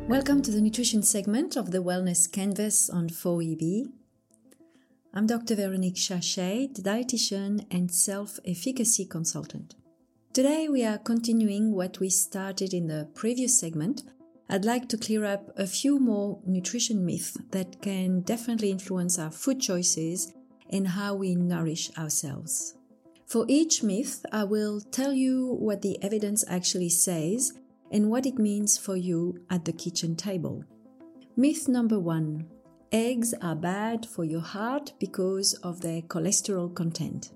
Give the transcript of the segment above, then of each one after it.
Welcome to the nutrition segment of the Wellness Canvas on 4EB. I'm Dr. Veronique Chachet, dietitian and self-efficacy consultant. Today we are continuing what we started in the previous segment. I'd like to clear up a few more nutrition myths that can definitely influence our food choices and how we nourish ourselves. For each myth, I will tell you what the evidence actually says and what it means for you at the kitchen table. Myth number 1. Eggs are bad for your heart because of their cholesterol content.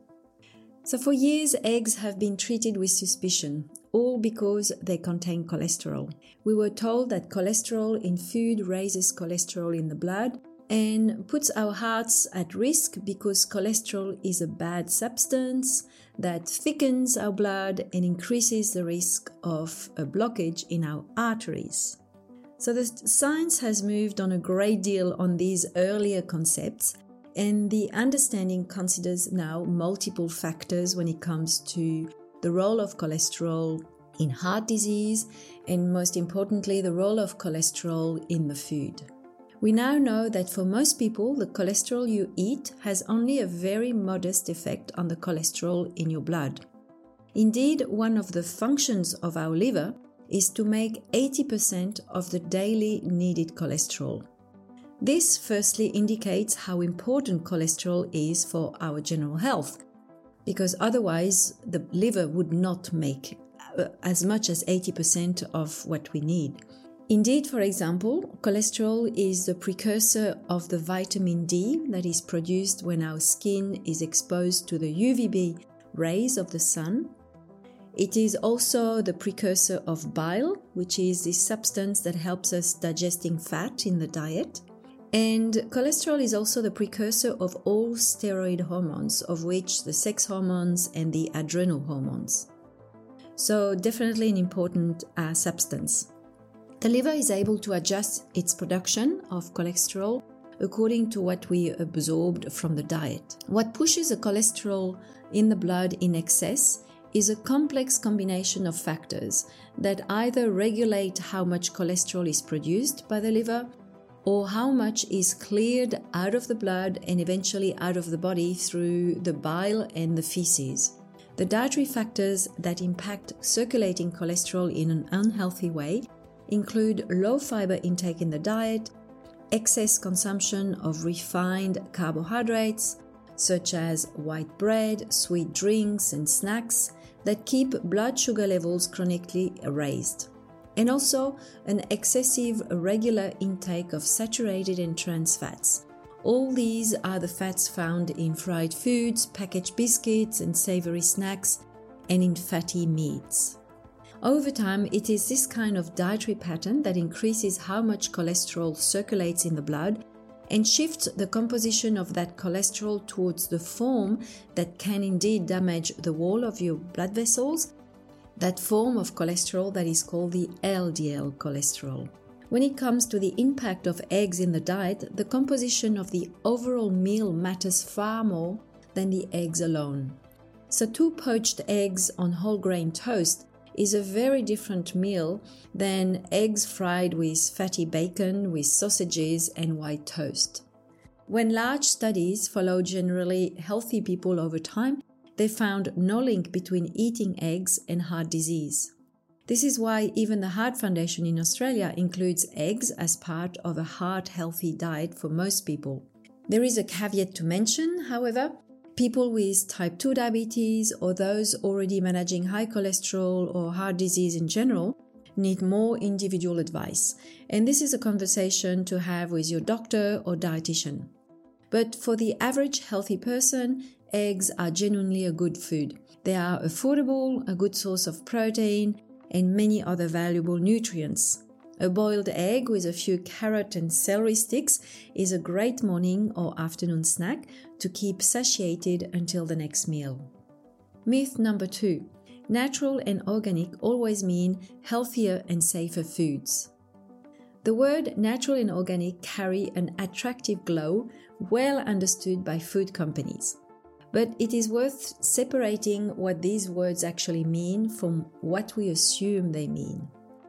So for years, eggs have been treated with suspicion, all because they contain cholesterol. We were told that cholesterol in food raises cholesterol in the blood and puts our hearts at risk because cholesterol is a bad substance that thickens our blood and increases the risk of a blockage in our arteries. So the science has moved on a great deal on these earlier concepts, and the understanding considers now multiple factors when it comes to the role of cholesterol in heart disease and, most importantly, the role of cholesterol in the food. We now know that for most people, the cholesterol you eat has only a very modest effect on the cholesterol in your blood. Indeed, one of the functions of our liver is to make 80% of the daily needed cholesterol. This firstly indicates how important cholesterol is for our general health, because otherwise the liver would not make as much as 80% of what we need. Indeed, for example, cholesterol is the precursor of the vitamin D that is produced when our skin is exposed to the UVB rays of the sun. It is also the precursor of bile, which is the substance that helps us digesting fat in the diet. And cholesterol is also the precursor of all steroid hormones, of which the sex hormones and the adrenal hormones. So definitely an important substance. The liver is able to adjust its production of cholesterol according to what we absorbed from the diet. What pushes the cholesterol in the blood in excess is a complex combination of factors that either regulate how much cholesterol is produced by the liver or how much is cleared out of the blood and eventually out of the body through the bile and the feces. The dietary factors that impact circulating cholesterol in an unhealthy way include low fiber intake in the diet, excess consumption of refined carbohydrates, such as white bread, sweet drinks, and snacks that keep blood sugar levels chronically raised, and also an excessive regular intake of saturated and trans fats. All these are the fats found in fried foods, packaged biscuits, and savory snacks, and in fatty meats. Over time, it is this kind of dietary pattern that increases how much cholesterol circulates in the blood and shifts the composition of that cholesterol towards the form that can indeed damage the wall of your blood vessels, that form of cholesterol that is called the LDL cholesterol. When it comes to the impact of eggs in the diet, the composition of the overall meal matters far more than the eggs alone. So 2 poached eggs on whole grain toast is a very different meal than eggs fried with fatty bacon, with sausages and white toast. When large studies followed generally healthy people over time, they found no link between eating eggs and heart disease. This is why even the Heart Foundation in Australia includes eggs as part of a heart-healthy diet for most people. There is a caveat to mention, however. People with type 2 diabetes or those already managing high cholesterol or heart disease in general need more individual advice, and this is a conversation to have with your doctor or dietitian. But for the average healthy person, eggs are genuinely a good food. They are affordable, a good source of protein, and many other valuable nutrients. A boiled egg with a few carrot and celery sticks is a great morning or afternoon snack to keep satiated until the next meal. Myth number 2. Natural and organic always mean healthier and safer foods. The word natural and organic carry an attractive glow well understood by food companies. But it is worth separating what these words actually mean from what we assume they mean.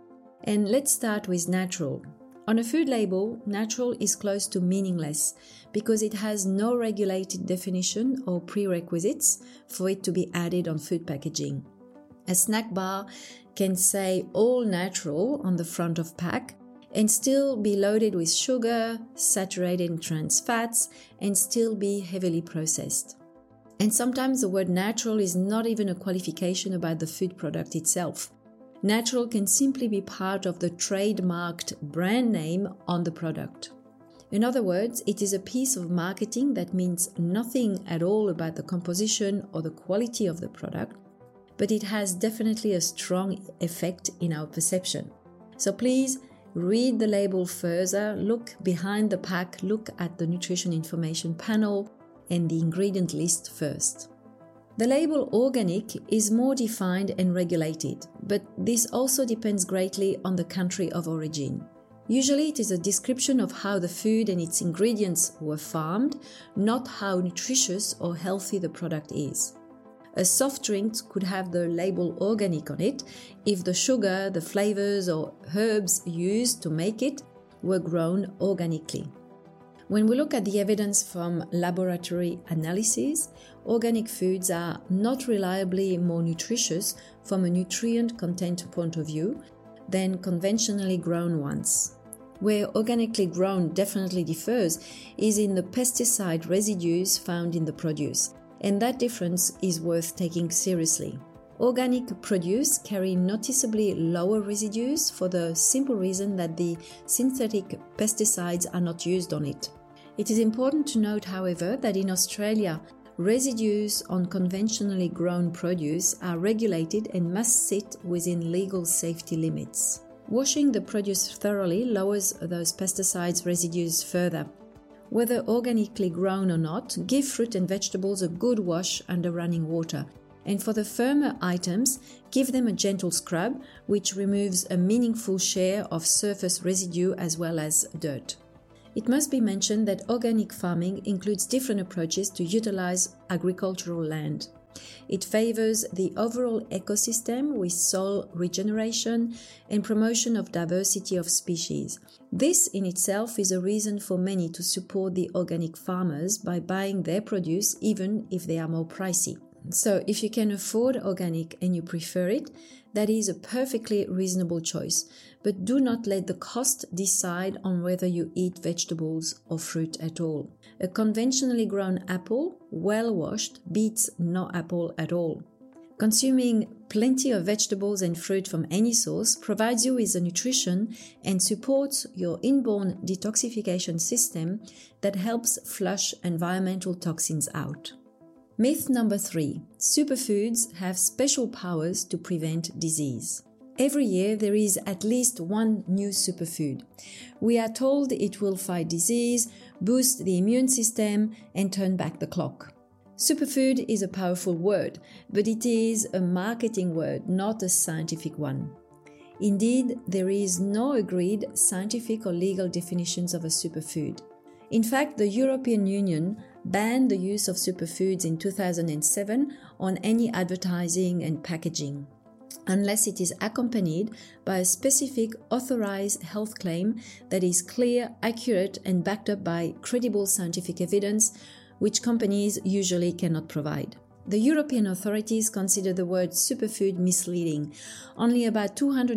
And let's start with natural. On a food label, natural is close to meaningless because it has no regulated definition or prerequisites for it to be added on food packaging. A snack bar can say all natural on the front of pack and still be loaded with sugar, saturated and trans fats, and still be heavily processed. And sometimes the word natural is not even a qualification about the food product itself. Natural can simply be part of the trademarked brand name on the product. In other words, it is a piece of marketing that means nothing at all about the composition or the quality of the product, but it has definitely a strong effect in our perception. So please read the label further, look behind the pack, look at the nutrition information panel and the ingredient list first. The label organic is more defined and regulated, but this also depends greatly on the country of origin. Usually it is a description of how the food and its ingredients were farmed, not how nutritious or healthy the product is. A soft drink could have the label organic on it if the sugar, the flavors or herbs used to make it were grown organically. When we look at the evidence from laboratory analysis, organic foods are not reliably more nutritious from a nutrient content point of view than conventionally grown ones. Where organically grown definitely differs is in the pesticide residues found in the produce, and that difference is worth taking seriously. Organic produce carry noticeably lower residues for the simple reason that the synthetic pesticides are not used on it. It is important to note, however, that in Australia, residues on conventionally grown produce are regulated and must sit within legal safety limits. Washing the produce thoroughly lowers those pesticides residues further. Whether organically grown or not, give fruit and vegetables a good wash under running water. And for the firmer items, give them a gentle scrub, which removes a meaningful share of surface residue as well as dirt. It must be mentioned that organic farming includes different approaches to utilize agricultural land. It favors the overall ecosystem with soil regeneration and promotion of diversity of species. This in itself is a reason for many to support the organic farmers by buying their produce even if they are more pricey. So if you can afford organic and you prefer it, that is a perfectly reasonable choice. But do not let the cost decide on whether you eat vegetables or fruit at all. A conventionally grown apple, well washed, beats no apple at all. Consuming plenty of vegetables and fruit from any source provides you with the nutrition and supports your inborn detoxification system that helps flush environmental toxins out. Myth number 3. Superfoods have special powers to prevent disease. Every year there is at least one new superfood. We are told it will fight disease, boost the immune system, and turn back the clock. Superfood is a powerful word, but it is a marketing word, not a scientific one. Indeed, there is no agreed scientific or legal definitions of a superfood. In fact, the European Union banned the use of superfoods in 2007 on any advertising and packaging, unless it is accompanied by a specific authorized health claim that is clear, accurate, and backed up by credible scientific evidence, which companies usually cannot provide. The European authorities consider the word superfood misleading. Only about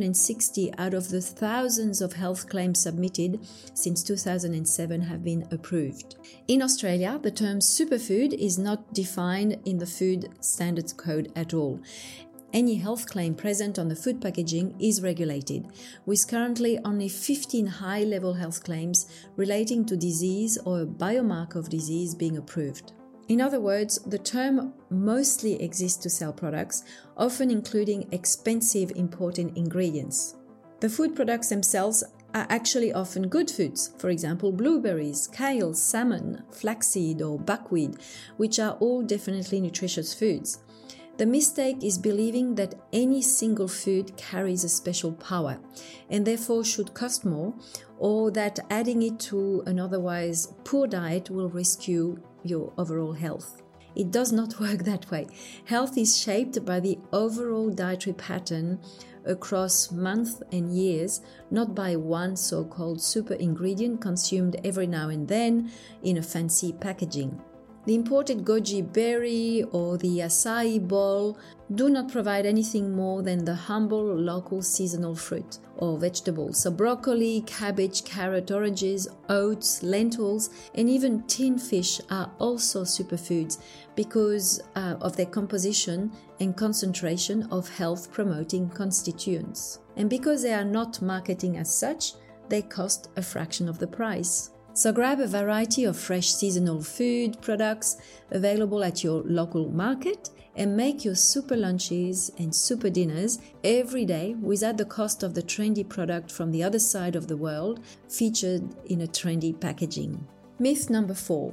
260 out of the thousands of health claims submitted since 2007 have been approved. In Australia, the term superfood is not defined in the Food Standards Code at all. Any health claim present on the food packaging is regulated, with currently only 15 high-level health claims relating to disease or a biomarker of disease being approved. In other words, the term mostly exists to sell products, often including expensive imported ingredients. The food products themselves are actually often good foods, for example blueberries, kale, salmon, flaxseed or buckwheat, which are all definitely nutritious foods. The mistake is believing that any single food carries a special power and therefore should cost more, or that adding it to an otherwise poor diet will rescue your overall health. It does not work that way. Health is shaped by the overall dietary pattern across months and years, not by one so-called super ingredient consumed every now and then in a fancy packaging. The imported goji berry or the acai bowl do not provide anything more than the humble local seasonal fruit or vegetables. So broccoli, cabbage, carrot, oranges, oats, lentils, and even tin fish are also superfoods because of their composition and concentration of health-promoting constituents. And because they are not marketing as such, they cost a fraction of the price. So grab a variety of fresh seasonal food products available at your local market and make your super lunches and super dinners every day without the cost of the trendy product from the other side of the world featured in a trendy packaging. Myth number 4.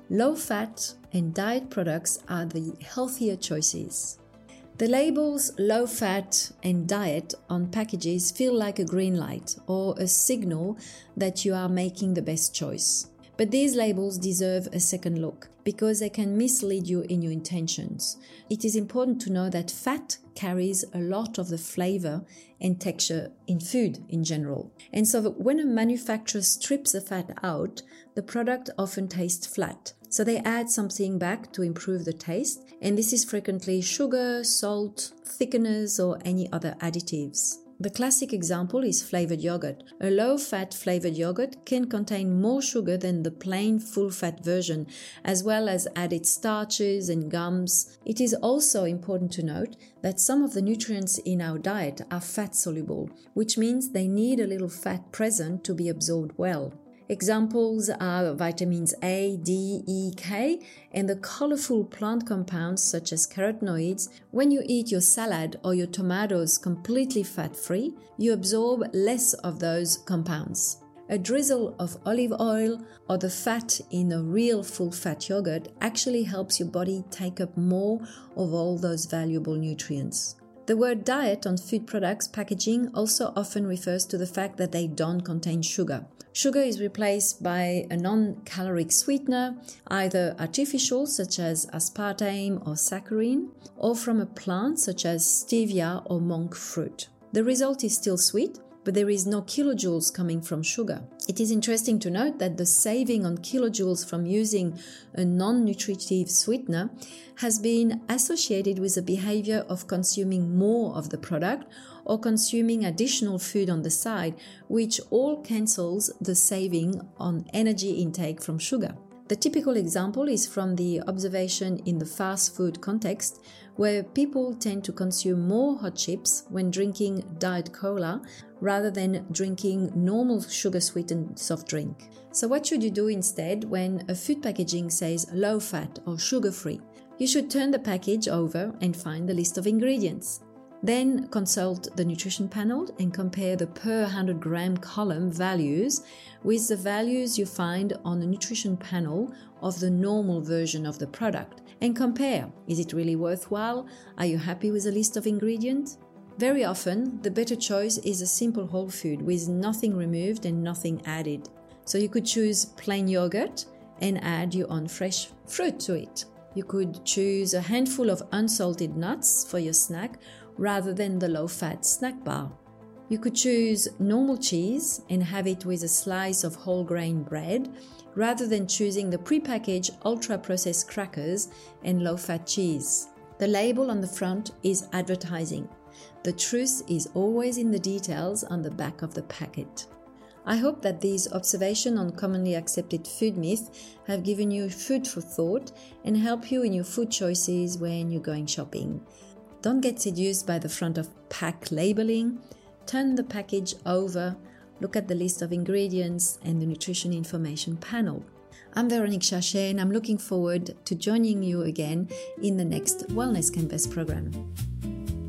Low-fat and diet products are the healthier choices. The labels low fat and diet on packages feel like a green light or a signal that you are making the best choice. But these labels deserve a second look because they can mislead you in your intentions. It is important to know that fat carries a lot of the flavor and texture in food in general. And so when a manufacturer strips the fat out, the product often tastes flat. So they add something back to improve the taste, and this is frequently sugar, salt, thickeners, or any other additives. The classic example is flavored yogurt. A low-fat flavored yogurt can contain more sugar than the plain full-fat version, as well as added starches and gums. It is also important to note that some of the nutrients in our diet are fat-soluble, which means they need a little fat present to be absorbed well. Examples are vitamins A, D, E, K, and the colorful plant compounds such as carotenoids. When you eat your salad or your tomatoes completely fat-free, you absorb less of those compounds. A drizzle of olive oil or the fat in a real full-fat yogurt actually helps your body take up more of all those valuable nutrients. The word diet on food products packaging also often refers to the fact that they don't contain sugar. Sugar is replaced by a non-caloric sweetener, either artificial such as aspartame or saccharin, or from a plant such as stevia or monk fruit. The result is still sweet, but there is no kilojoules coming from sugar. It is interesting to note that the saving on kilojoules from using a non-nutritive sweetener has been associated with the behavior of consuming more of the product or consuming additional food on the side, which all cancels the saving on energy intake from sugar. The typical example is from the observation in the fast food context, where people tend to consume more hot chips when drinking Diet Cola rather than drinking normal sugar-sweetened soft drink. So what should you do instead when a food packaging says low-fat or sugar-free? You should turn the package over and find the list of ingredients. Then consult the nutrition panel and compare the per 100 gram column values with the values you find on the nutrition panel of the normal version of the product. And compare, is it really worthwhile? Are you happy with the list of ingredients? Very often, the better choice is a simple whole food with nothing removed and nothing added. So you could choose plain yogurt and add your own fresh fruit to it. You could choose a handful of unsalted nuts for your snack rather than the low-fat snack bar. You could choose normal cheese and have it with a slice of whole grain bread rather than choosing the prepackaged ultra-processed crackers and low-fat cheese. The label on the front is advertising. The truth is always in the details on the back of the packet. I hope that these observations on commonly accepted food myths have given you food for thought and help you in your food choices when you're going shopping. Don't get seduced by the front of pack labeling. Turn the package over, look at the list of ingredients and the nutrition information panel. I'm Veronique Chachet and I'm looking forward to joining you again in the next Wellness Canvas program.